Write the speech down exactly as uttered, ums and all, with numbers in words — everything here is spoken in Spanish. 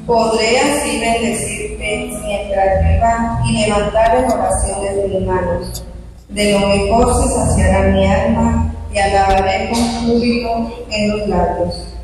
Podré así bendecirte mientras viva y levantar en oraciones de mis manos. De lo mejor se saciará mi alma y alabaré con júbilo en los labios.